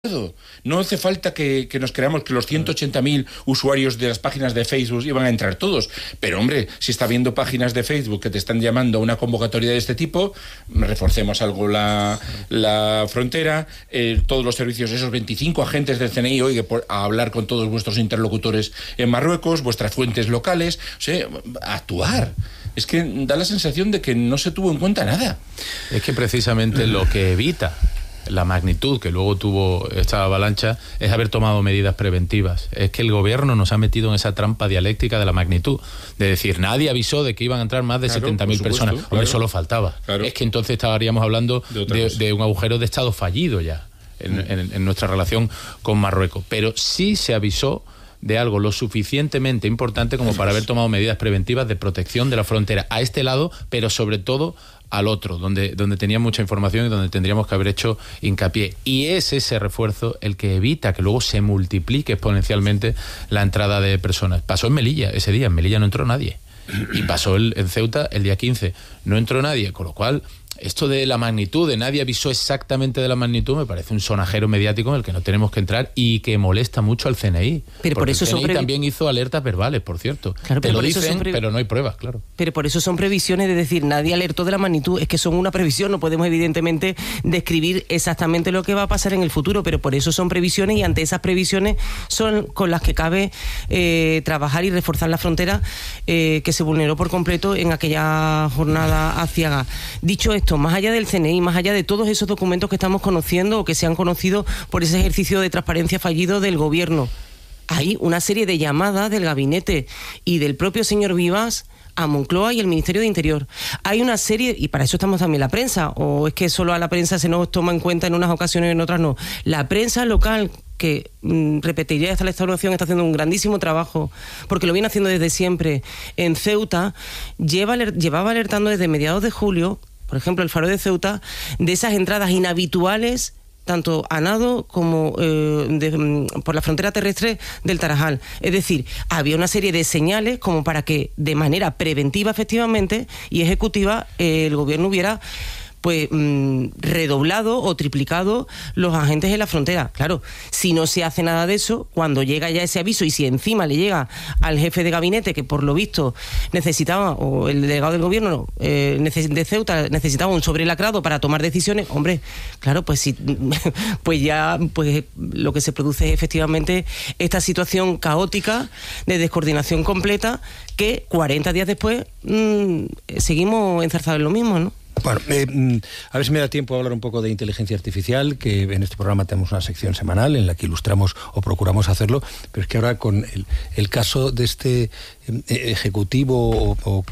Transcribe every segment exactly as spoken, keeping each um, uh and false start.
No hace falta que, que nos creamos que los ciento ochenta mil usuarios de las páginas de Facebook iban a entrar todos. Pero, hombre, si está habiendo páginas de Facebook que te están llamando a una convocatoria de este tipo, reforcemos algo la, la frontera, eh, todos los servicios, esos veinticinco agentes del C N I, oiga, por, a hablar con todos vuestros interlocutores en Marruecos, vuestras fuentes locales, o sea, a actuar. Es que da la sensación de que no se tuvo en cuenta nada. Es que precisamente lo que evita la magnitud que luego tuvo esta avalancha es haber tomado medidas preventivas. Es que el gobierno nos ha metido en esa trampa dialéctica de la magnitud, de decir, nadie avisó de que iban a entrar más de claro, setenta mil personas. Hombre, claro. Solo faltaba. Claro. Es que entonces estaríamos hablando de, de, de un agujero de Estado fallido ya en, mm. en, en nuestra relación con Marruecos. Pero sí se avisó de algo lo suficientemente importante como para haber tomado medidas preventivas de protección de la frontera a este lado, pero sobre todo al otro, donde, donde tenía mucha información y donde tendríamos que haber hecho hincapié. Y es ese refuerzo el que evita que luego se multiplique exponencialmente la entrada de personas. Pasó en Melilla ese día, en Melilla no entró nadie. Y pasó el, en Ceuta el día quince, no entró nadie, con lo cual esto de la magnitud, de nadie avisó exactamente de la magnitud, me parece un sonajero mediático en el que no tenemos que entrar y que molesta mucho al C N I. Pero por eso el C N I son previ... también hizo alertas verbales, por cierto. Claro, Te lo dicen, previ... pero no hay pruebas, claro. Pero por eso son previsiones, de decir, nadie alertó de la magnitud, es que son una previsión, no podemos evidentemente describir exactamente lo que va a pasar en el futuro, pero por eso son previsiones y ante esas previsiones son con las que cabe eh, trabajar y reforzar la frontera eh, que se vulneró por completo en aquella jornada aciaga. Dicho esto, más allá del C N I, más allá de todos esos documentos que estamos conociendo o que se han conocido por ese ejercicio de transparencia fallido del gobierno, hay una serie de llamadas del gabinete y del propio señor Vivas a Moncloa y el Ministerio de Interior. Hay una serie, y para eso estamos también la prensa, o es que solo a la prensa se nos toma en cuenta en unas ocasiones y en otras no. La prensa local, que mmm, repetiría esta restauración, está haciendo un grandísimo trabajo, porque lo viene haciendo desde siempre en Ceuta, lleva, llevaba alertando desde mediados de julio, por ejemplo, el Faro de Ceuta, de esas entradas inhabituales, tanto a nado como eh, de, por la frontera terrestre del Tarajal. Es decir, había una serie de señales como para que de manera preventiva, efectivamente, y ejecutiva, eh, el gobierno hubiera pues mmm, redoblado o triplicado los agentes en la frontera. Claro, si no se hace nada de eso, cuando llega ya ese aviso y si encima le llega al jefe de gabinete, que por lo visto necesitaba, o el delegado del gobierno eh, de Ceuta necesitaba un sobrelacrado para tomar decisiones, hombre, claro, pues sí, pues ya pues lo que se produce es efectivamente esta situación caótica de descoordinación completa que cuarenta días después mmm, seguimos enzarzados en lo mismo, ¿no? Bueno, eh, a ver si me da tiempo a hablar un poco de inteligencia artificial, que en este programa tenemos una sección semanal en la que ilustramos o procuramos hacerlo, pero es que ahora con el, el caso de este eh, ejecutivo o, o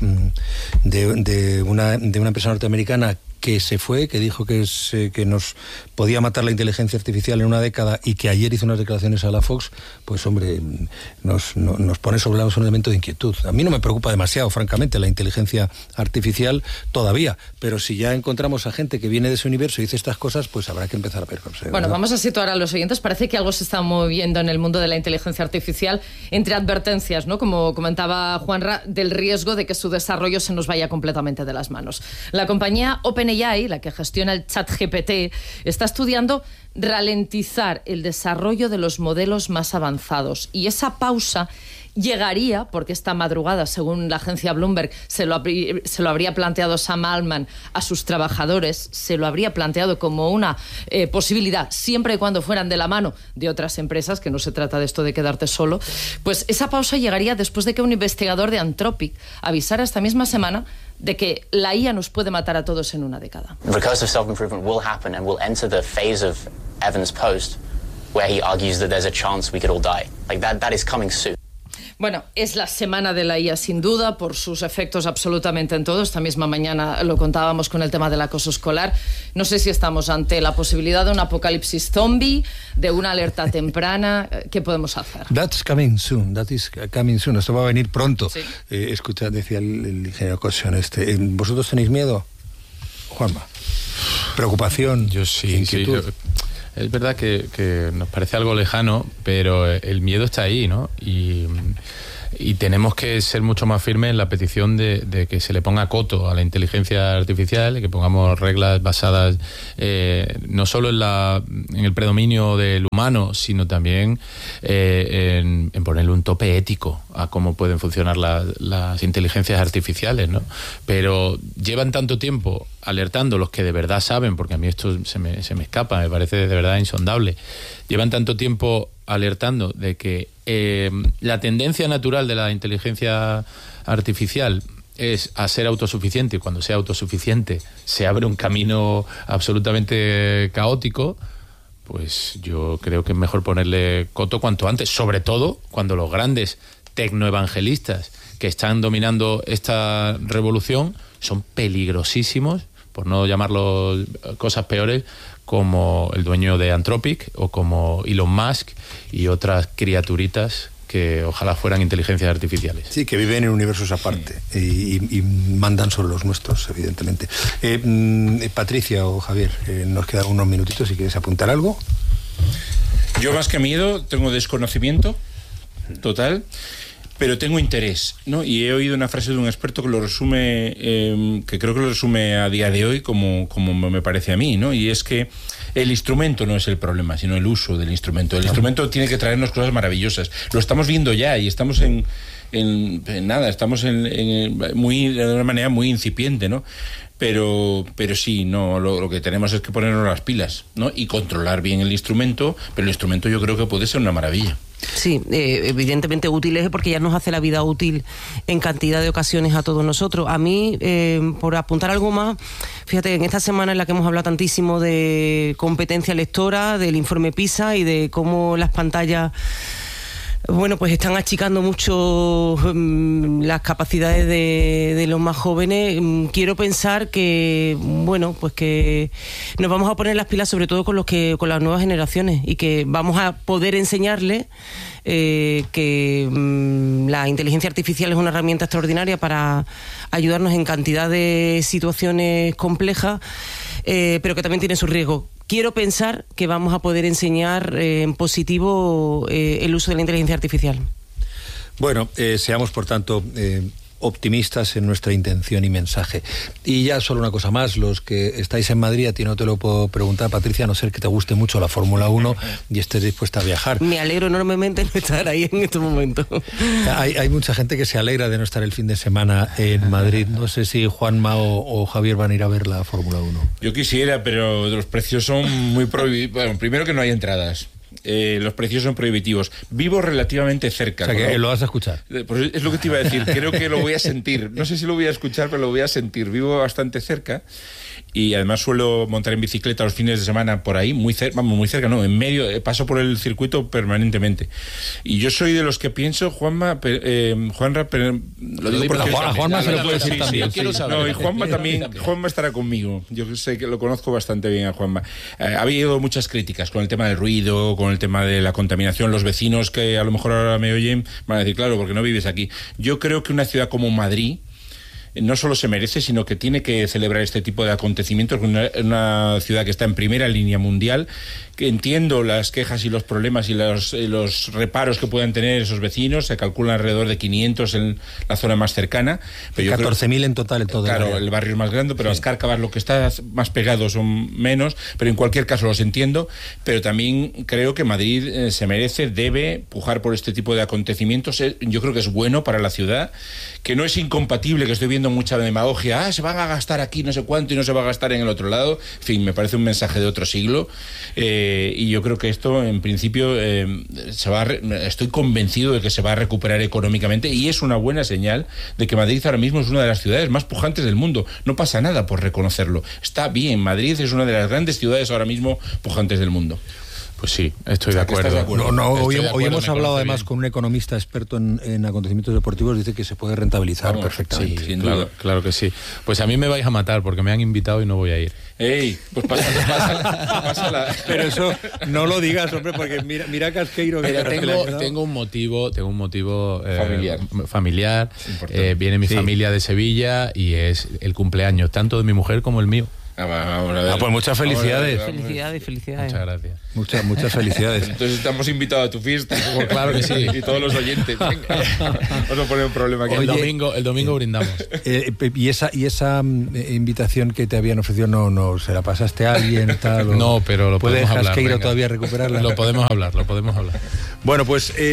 de, de, una, de una empresa norteamericana que se fue, que dijo que, se, que nos podía matar la inteligencia artificial en una década y que ayer hizo unas declaraciones a la Fox, pues hombre, nos, no, nos pone sobre un elemento de inquietud. A mí no me preocupa demasiado, francamente, la inteligencia artificial todavía, pero si ya encontramos a gente que viene de ese universo y dice estas cosas, pues habrá que empezar a ver. Bueno, ¿verdad? Vamos a situar a los oyentes. Parece que algo se está moviendo en el mundo de la inteligencia artificial, entre advertencias, ¿no? Como comentaba Juanra, del riesgo de que su desarrollo se nos vaya completamente de las manos. La compañía OpenAI, la que gestiona el ChatGPT, está estudiando ralentizar el desarrollo de los modelos más avanzados. Y esa pausa llegaría, porque esta madrugada, según la agencia Bloomberg, se lo, se lo habría planteado Sam Altman a sus trabajadores, se lo habría planteado como una eh, posibilidad, siempre y cuando fueran de la mano de otras empresas, que no se trata de esto de quedarte solo, pues esa pausa llegaría después de que un investigador de Anthropic avisara esta misma semana de que la I A nos puede matar a todos en una década. Recursive self-improvement will happen and we'll enter the phase of Evans' post where he argues that there's a chance we could all die. Like that, that is coming soon. Bueno, es la semana de la I A sin duda, por sus efectos absolutamente en todo. Esta misma mañana lo contábamos con el tema del acoso escolar. No sé si estamos ante la posibilidad de un apocalipsis zombie, de una alerta temprana. ¿Qué podemos hacer? That's coming soon, that is coming soon. Esto va a venir pronto. Sí. Eh, escucha, decía el, el ingeniero Cosion, este, ¿vosotros tenéis miedo, Juanma? ¿Preocupación? Yo sí, inquietud. sí yo... Es verdad que, que nos parece algo lejano, pero el miedo está ahí, ¿no? Y, y tenemos que ser mucho más firmes en la petición de, de que se le ponga coto a la inteligencia artificial, que pongamos reglas basadas eh, no solo en, la, en el predominio del humano, sino también eh, en, en ponerle un tope ético a cómo pueden funcionar la, las inteligencias artificiales, ¿no? Pero llevan tanto tiempo alertando los que de verdad saben, porque a mí esto se me, se me escapa, me parece de verdad insondable, llevan tanto tiempo alertando de que eh, la tendencia natural de la inteligencia artificial es a ser autosuficiente, y cuando sea autosuficiente se abre un camino absolutamente caótico, pues yo creo que es mejor ponerle coto cuanto antes, sobre todo cuando los grandes tecnoevangelistas que están dominando esta revolución son peligrosísimos, por no llamarlos cosas peores, como el dueño de Anthropic o como Elon Musk y otras criaturitas que ojalá fueran inteligencias artificiales. Sí, que viven en universos aparte y, y, y mandan sobre los nuestros, evidentemente. Eh, eh, Patricia o Javier, eh, nos quedan unos minutitos si quieres apuntar algo. Yo más que miedo tengo desconocimiento total, pero tengo interés, ¿no? Y he oído una frase de un experto que lo resume, eh, que creo que lo resume a día de hoy como, como me parece a mí, ¿no? Y es que el instrumento no es el problema, sino el uso del instrumento. El instrumento tiene que traernos cosas maravillosas. Lo estamos viendo ya y estamos en, en, en nada, estamos en, en muy, de una manera muy incipiente, ¿no? Pero, pero sí, no, lo, lo que tenemos es que ponernos las pilas, ¿no? Y controlar bien el instrumento, pero el instrumento yo creo que puede ser una maravilla. Sí, eh, evidentemente útil es porque ya nos hace la vida útil en cantidad de ocasiones a todos nosotros. A mí, eh, por apuntar algo más, fíjate, en esta semana en la que hemos hablado tantísimo de competencia lectora, del informe PISA y de cómo las pantallas, bueno, pues están achicando mucho um, las capacidades de, de los más jóvenes. Um, quiero pensar que, bueno, pues que nos vamos a poner las pilas sobre todo con los que, con las nuevas generaciones, y que vamos a poder enseñarles eh, que um, la inteligencia artificial es una herramienta extraordinaria para ayudarnos en cantidad de situaciones complejas, eh, pero que también tiene su riesgo. Quiero pensar que vamos a poder enseñar eh, en positivo eh, el uso de la inteligencia artificial. Bueno, eh, seamos por tanto eh, optimistas en nuestra intención y mensaje. Y ya solo una cosa más, los que estáis en Madrid, a ti no te lo puedo preguntar, Patricia, a no ser que te guste mucho la Fórmula uno y estés dispuesta a viajar. Me alegro enormemente de no estar ahí en este momento. Hay, hay mucha gente que se alegra de no estar el fin de semana en Madrid. No sé si Juanma o, o Javier van a ir a ver la Fórmula uno. Yo quisiera, pero los precios son muy prohibitivos. Bueno, primero que no hay entradas. Eh, los precios son prohibitivos. Vivo relativamente cerca. O sea, que ¿no? lo vas a escuchar. Pues es lo que te iba a decir. Creo que lo voy a sentir. No sé si lo voy a escuchar, pero lo voy a sentir. Vivo bastante cerca. Y además suelo montar en bicicleta los fines de semana por ahí, muy cerca, vamos, muy cerca, no, en medio, paso por el circuito permanentemente. Y yo soy de los que pienso, Juanma, eh, Juanra, pero lo digo porque... A Juanma se lo puede decir sí, también. Sí, sí. No, y Juanma también, Juanma estará conmigo. Yo sé que lo conozco bastante bien a Juanma. Eh, ha habido muchas críticas con el tema del ruido, con el tema de la contaminación. Los vecinos que a lo mejor ahora me oyen van a decir, claro, porque no vives aquí. Yo creo que una ciudad como Madrid no solo se merece, sino que tiene que celebrar este tipo de acontecimientos. Una, una ciudad que está en primera línea mundial, que entiendo las quejas y los problemas y los, y los reparos que puedan tener esos vecinos. Se calcula alrededor de quinientos en la zona más cercana. catorce mil en total en todo claro, el barrio. el barrio es más grande, pero sí. Las Cárcavas, lo que está más pegado, son menos, pero en cualquier caso los entiendo. Pero también creo que Madrid eh, se merece, debe pujar por este tipo de acontecimientos. Eh, yo creo que es bueno para la ciudad, que no es incompatible, que estoy viendo mucha demagogia, ah, se van a gastar aquí no sé cuánto y no se va a gastar en el otro lado. En fin, me parece un mensaje de otro siglo, eh, y yo creo que esto en principio eh, se va a re- estoy convencido de que se va a recuperar económicamente, y es una buena señal de que Madrid ahora mismo es una de las ciudades más pujantes del mundo. No pasa nada por reconocerlo, está bien, Madrid es una de las grandes ciudades ahora mismo pujantes del mundo. Pues sí, estoy de acuerdo. de acuerdo? No, no, Estoy hoy, de hoy acuerdo, hemos me hablado conoce además bien. con un economista experto en, en acontecimientos deportivos, dice que se puede rentabilizar Vamos, perfectamente. sí, sin Claro, duda. claro que sí. Pues a mí me vais a matar porque me han invitado y no voy a ir. Ey, pues pásala, pásala, pásala. Pero eso no lo digas, hombre, porque mira, mira Casqueiro. Que Pero que le ha tengo, quedado. tengo un motivo, tengo un motivo eh, Familiar. familiar. Importante. Eh, viene mi Sí. familia de Sevilla y es el cumpleaños tanto de mi mujer como el mío. Ah, vamos a ver. Ah, pues muchas felicidades. Vamos a ver, Felicidades, felicidades. Muchas gracias. Muchas, muchas felicidades. Entonces estamos invitados a tu fiesta. Pues claro que sí. Y todos los oyentes. Venga. Vamos a poner un problema aquí. El Oye, domingo, el domingo brindamos. Eh, y esa y esa mm, invitación que te habían ofrecido, no, no se la pasaste a alguien, tal. O, No, pero lo ¿puede podemos hablar. Casqueiro venga. todavía recuperarla? Lo podemos hablar, lo podemos hablar. Bueno, pues eh,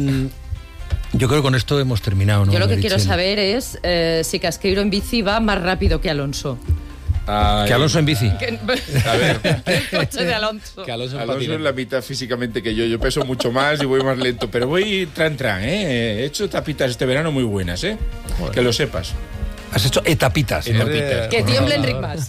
yo creo que con esto hemos terminado, ¿no? Yo lo que Meritxell? quiero saber es eh, si Casqueiro en bici va más rápido que Alonso. Ay, Que Alonso en bici. Que- A ver. el coche de Alonso. Que Alonso en Alonso patinete. es la mitad físicamente que yo. Yo peso mucho más y voy más lento. Pero voy tran tran, ¿eh? He hecho tapitas este verano muy buenas, ¿eh? Que lo sepas. Has hecho etapitas. Etapitas. Que tiemblen ritmas.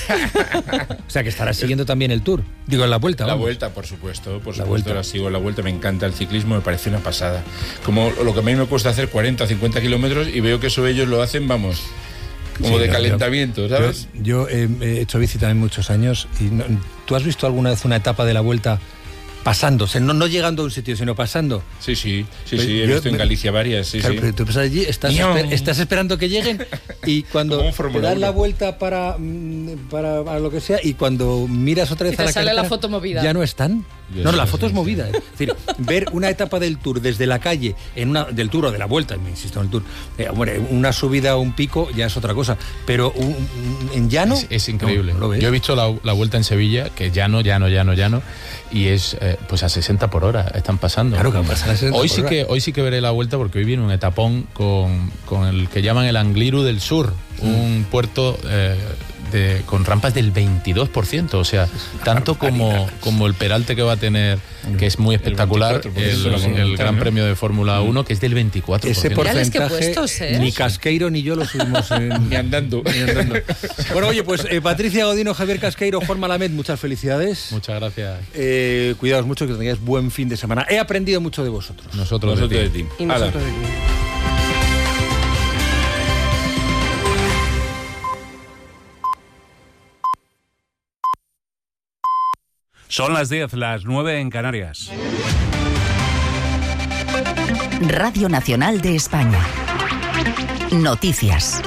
O sea, que estarás siguiendo también el Tour. Digo, en la vuelta, La vamos. vuelta, por supuesto, por La supuesto, vuelta. la sigo, la vuelta, me encanta el ciclismo, me parece una pasada. Como lo que a mí me cuesta hacer cuarenta o cincuenta kilómetros y veo que eso ellos lo hacen, vamos, como Sí, de yo- calentamiento, yo- ¿sabes? Yo, eh, he hecho bici también muchos años. Y no- ¿tú has visto alguna vez una etapa de la vuelta pasando? O sea, no, no llegando a un sitio, sino pasando. Sí, sí, sí, Pero sí, he yo- visto en me- Galicia varias, sí, Claro, sí. pero tú pasas allí, estás, Ño. esper- estás esperando que lleguen y cuando Como un te Fórmula das la uno. vuelta para, mm, para, para lo que sea y cuando miras otra vez Y te a la sale la carretera, foto movida. ya no están. Yo No, no, sí, la sí, foto es sí. movida. Es decir, ver una etapa del Tour desde la calle, en una del Tour o de la vuelta, me insisto en el Tour, eh, hombre, una subida o un pico ya es otra cosa, pero un- un- en llano... Es, es increíble. no, no lo ves. Yo he visto la, la vuelta en Sevilla, que llano, llano, llano, llano, y es eh, pues a sesenta por hora están pasando. Claro que van a pasar a sesenta Hoy por sí hora. que hoy sí que veré la vuelta porque hoy viene un etapón con, con el que llaman el Angliru del Sur, un puerto eh, de, con rampas del veintidós por ciento, o sea, tanto como, como el peralte que va a tener, que es muy espectacular, veinticuatro por el, ciento de la el montaña, Gran ¿no? Premio de Fórmula uno, que es del veinticuatro por ciento. Ese Mirales, qué porcentaje, puestos, ¿eh? ni Casqueiro ni yo lo subimos en... Ni andando. ni andando. Bueno, oye, pues eh, Patricia Godino, Javier Casqueiro, Juan Malamed, muchas felicidades. Muchas gracias. Eh, cuidaos mucho, que tengáis buen fin de semana. He aprendido mucho de vosotros. Nosotros, de Nosotros ti. de ti. Y Hala. nosotros de ti. Son las diez, las nueve en Canarias. Radio Nacional de España. Noticias.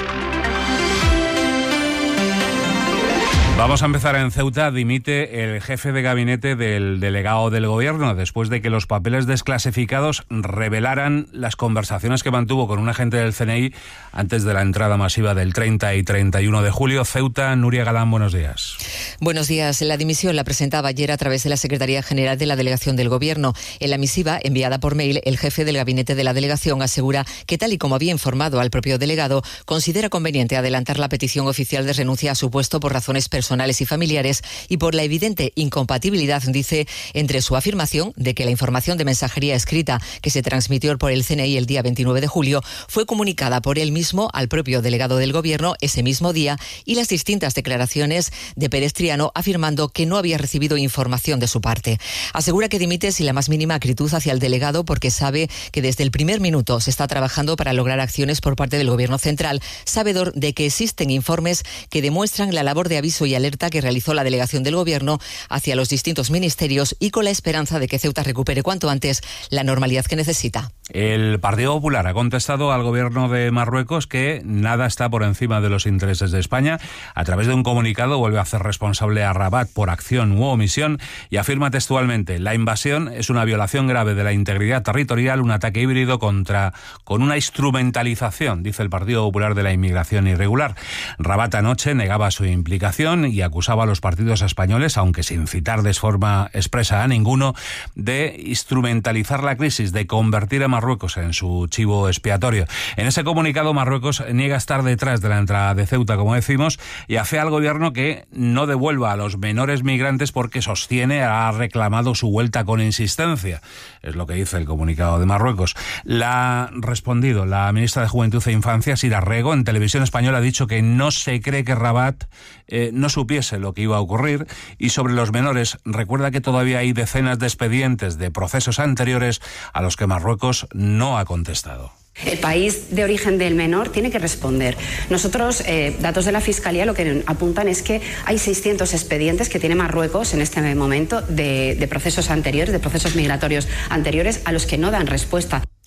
Vamos a empezar en Ceuta. Dimite el jefe de gabinete del delegado del gobierno después de que los papeles desclasificados revelaran las conversaciones que mantuvo con un agente del C N I antes de la entrada masiva del treinta y treinta y uno de julio. Ceuta, Nuria Galán, buenos días. Buenos días. La dimisión la presentaba ayer a través de la Secretaría General de la Delegación del Gobierno. En la misiva enviada por mail, el jefe del gabinete de la delegación asegura que, tal y como había informado al propio delegado, considera conveniente adelantar la petición oficial de renuncia a su puesto por razones personales y familiares y por la evidente incompatibilidad, dice, entre su afirmación de que la información de mensajería escrita que se transmitió por el C N I el día veintinueve de julio fue comunicada por él mismo al propio delegado del Gobierno ese mismo día y las distintas declaraciones de Pérez Triano afirmando que no había recibido información de su parte. Asegura que dimite sin la más mínima acritud hacia el delegado porque sabe que desde el primer minuto se está trabajando para lograr acciones por parte del Gobierno central, sabedor de que existen informes que demuestran la labor de aviso y alerta que realizó la delegación del Gobierno hacia los distintos ministerios y con la esperanza de que Ceuta recupere cuanto antes la normalidad que necesita. El Partido Popular ha contestado al gobierno de Marruecos que nada está por encima de los intereses de España. A través de un comunicado vuelve a hacer responsable a Rabat por acción u omisión y afirma textualmente: la invasión es una violación grave de la integridad territorial, un ataque híbrido contra con una instrumentalización, dice el Partido Popular, de la inmigración irregular. Rabat anoche negaba su implicación y acusaba a los partidos españoles, aunque sin citar de forma expresa a ninguno, de instrumentalizar la crisis, de convertir a Marruecos en su chivo expiatorio. En ese comunicado, Marruecos niega estar detrás de la entrada de Ceuta, como decimos, y afea al gobierno que no devuelva a los menores migrantes porque sostiene ha reclamado su vuelta con insistencia. Es lo que dice el comunicado de Marruecos. La ha respondido la ministra de Juventud e Infancia, Sira Rego, en Televisión Española ha dicho que no se cree que Rabat eh, no supiese lo que iba a ocurrir. Y sobre los menores, recuerda que todavía hay decenas de expedientes de procesos anteriores a los que Marruecos no ha contestado. El país de origen del menor tiene que responder. Nosotros, eh, datos de la Fiscalía, lo que apuntan es que hay seiscientos expedientes que tiene Marruecos en este momento de, de procesos anteriores, de procesos migratorios anteriores a los que no dan respuesta.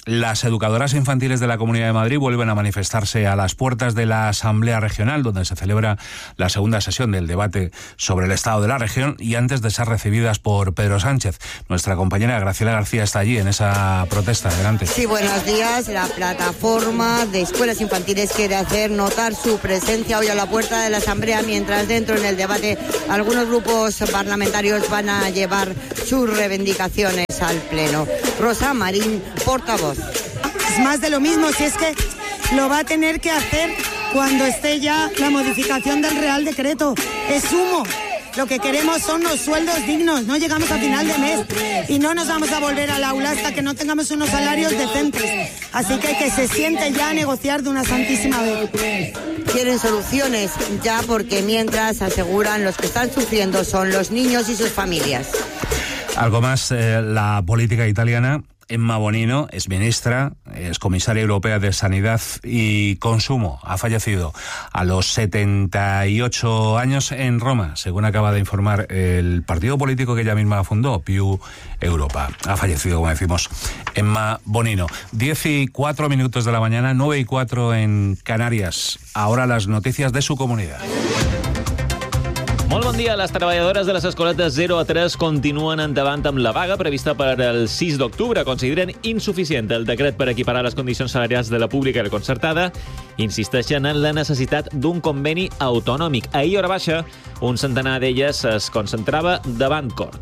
Las educadoras infantiles de la Comunidad de Madrid vuelven a manifestarse a las puertas de la Asamblea Regional, donde se celebra la segunda sesión del debate sobre el estado de la región, y antes de ser recibidas por Pedro Sánchez. Nuestra compañera Graciela García está allí en esa protesta. Adelante. Sí, buenos días. La plataforma de escuelas infantiles quiere hacer notar su presencia hoy a la puerta de la Asamblea, mientras dentro en el debate algunos grupos parlamentarios van a llevar sus reivindicaciones al Pleno. Rosa Marín, portavoz. Es más de lo mismo, si es que lo va a tener que hacer cuando esté ya la modificación del Real Decreto. Es humo. Lo que queremos son los sueldos dignos. No llegamos a final de mes y no nos vamos a volver al aula hasta que no tengamos unos salarios decentes. Así que que se siente ya a negociar de una santísima vez. Quieren soluciones ya, porque mientras aseguran los que están sufriendo son los niños y sus familias. Algo más, eh, la política italiana. Emma Bonino es ministra, es comisaria europea de Sanidad y Consumo. Ha fallecido a los setenta y ocho años en Roma, según acaba de informar el partido político que ella misma fundó, Più Europa. Ha fallecido, como decimos, Emma Bonino. Diez y cuatro minutos de la mañana, nueve y cuatro en Canarias. Ahora las noticias de su comunidad. Molt bon dia. Les treballadores de les escoles de zero a tres continuen endavant amb la vaga prevista per al sis d'octubre. Consideren insuficient el decret per equiparar les condicions salarials de la pública i la concertada. Insisteixen en la necessitat d'un conveni autonòmic. Ahir, hora baixa, un centenar d'elles es concentrava davant Cort.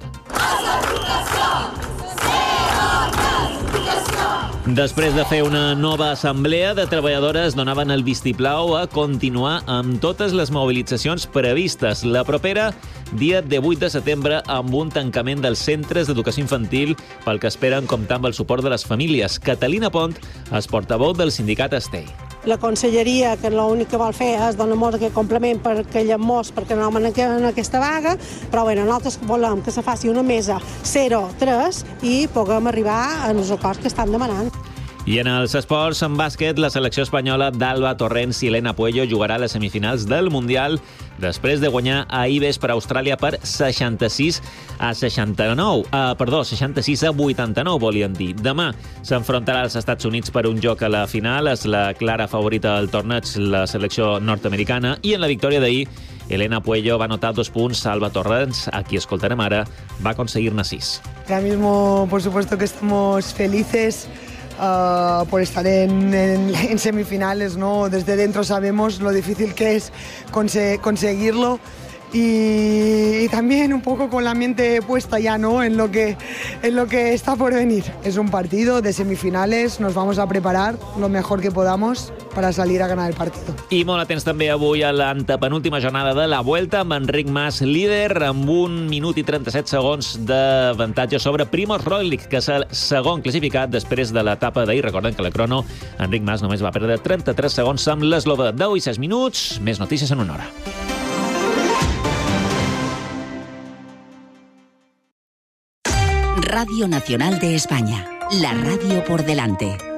Després de fer una nova assemblea de treballadores, donaven el vistiplau a continuar amb totes les mobilitzacions previstes. La propera, dia divuit de setembre, amb un tancament dels centres d'educació infantil, pel que esperen comptar amb el suport de les famílies. Catalina Pont és portaveu del sindicat Estei. La conselleria, que l'únic que vol fer és donar-nos aquest complement per aquelles mos perquè no anem en aquesta vaga, però bueno, nosaltres volem que se faci una mesa zero tres i puguem arribar als acords que estan demanant. I en els esports, en bàsquet, la selecció espanyola d'Alba Torrents i Helena Puello jugarà a les semifinals del Mundial després de guanyar ahir vespre a Austràlia per seixanta-sis a seixanta-nou. Uh, perdó, seixanta-sis a vuitanta-nou, volien dir. Demà s'enfrontarà als Estats Units per un joc a la final. És la clara favorita del torneig, la selecció nord-americana. I en la victòria d'ahir, Helena Puello va anotar dos punts. Alba Torrents, a qui escoltarem ara, va aconseguir-ne sis. Ahora mismo, por supuesto que estamos felices Uh, por estar en, en, en semifinales, ¿no? Desde dentro sabemos lo difícil que es conse- conseguirlo y, y también un poco con la mente puesta ya, ¿no? En lo que, en lo que está por venir. Es un partido de semifinales, nos vamos a preparar lo mejor que podamos para salir a ganar el partido. I molt atents també avui a l'antepenúltima jornada de la Vuelta, amb Enric Mas líder amb un minut i trenta-set segons d'avantatge sobre Primož Roglič, que és el segon classificat després de l'etapa d'ahir. Recordem que la crono Enric Mas només va perdre trenta-tres segons amb l'eslova. deu i sis minuts, més notícies en una hora. Radio Nacional de España, la radio por delante.